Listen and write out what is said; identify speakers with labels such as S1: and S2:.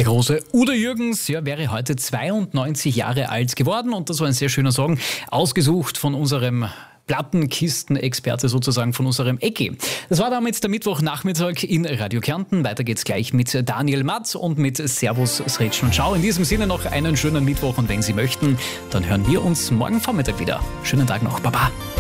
S1: Der große Udo Jürgens wäre heute 92 Jahre alt geworden und das war ein sehr schöner Song, ausgesucht von unserem Plattenkisten-Experte sozusagen, von unserem Ecki. Das war damit der Mittwochnachmittag in Radio Kärnten. Weiter geht's gleich mit Daniel Matt und mit Servus, Sretsch und Ciao. In diesem Sinne noch einen schönen Mittwoch und wenn Sie möchten, dann hören wir uns morgen Vormittag wieder. Schönen Tag noch. Baba.